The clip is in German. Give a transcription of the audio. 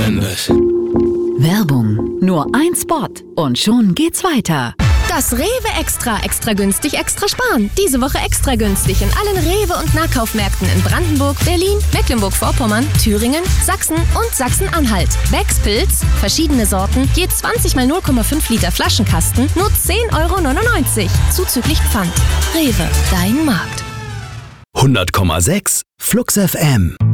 Wendesch. Werbung. Nur ein Spot und schon geht's weiter. Das Rewe Extra günstig, extra sparen. Diese Woche extra günstig in allen Rewe- und Nahkaufmärkten in Brandenburg, Berlin, Mecklenburg-Vorpommern, Thüringen, Sachsen und Sachsen-Anhalt. Becks Pilz, verschiedene Sorten, je 20 mal 0,5 Liter Flaschenkasten, nur 10,99 €. Zuzüglich Pfand. Rewe, dein Markt. 100,6 Flux FM.